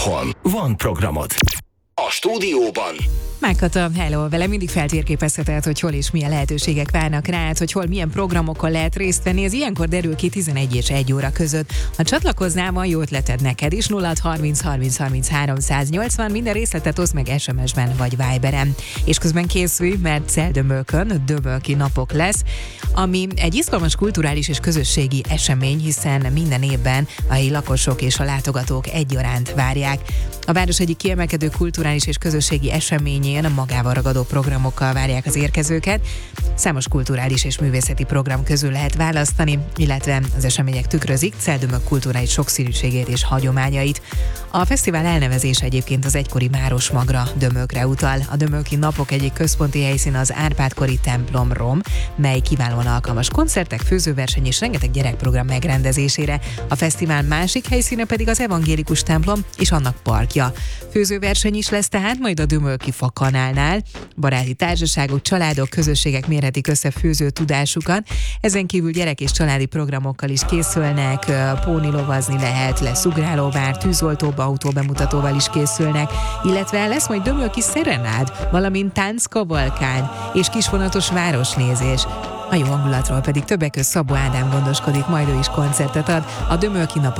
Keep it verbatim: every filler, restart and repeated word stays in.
Otthon van programod. A stúdióban Mágkata, hello, vele mindig feltérképezheted, hogy hol és milyen lehetőségek várnak rád, hogy hol milyen programokkal lehet részt venni, ez ilyenkor derül ki tizenegy és egy óra között. Ha csatlakoznál, van jó ötleted neked is, nulla harminc harminc harminc háromszáznyolcvan, minden részletet oszd meg es em es-ben vagy Viberen. És közben készülj, mert Celdömölkön Dömölki napok lesz, ami egy izgalmas kulturális és közösségi esemény, hiszen minden évben a helyi lakosok és a látogatók egyaránt várják. A város egyik kiemelkedő kulturális és közösségi eseményén magával ragadó programokkal várják az érkezőket. Számos kulturális és művészeti program közül lehet választani, illetve az események tükrözik Celdömölk kulturális sokszínűségét és hagyományait. A fesztivál elnevezése egyébként az egykori Városmagra, Dömölkre utal. A Dömölki napok egyik központi helyszíne az Árpád-kori templom Rom, mely kiválóan alkalmas koncertek, főzőverseny és rengeteg gyerekprogram megrendezésére. A fesztivál másik helyszíne pedig az evangélikus templom és annak parkja. Főzőverseny is lesz tehát majd a Dömölki Fakanálnál. Baráti társaságok, családok, közösségek mérhetik össze főző tudásukat. Ezen kívül gyerek és családi programokkal is készülnek, pónilovazni lehet, lesz ugrálóvár, tűzoltóba, autóbemutatóval is készülnek, illetve lesz majd Dömölki szerenád, valamint tánckavalkány és kisvonatos városnézés. A jó hangulatról pedig többek között Szabó Ádám gondoskodik, majd ő is koncertet ad a Dömölki napok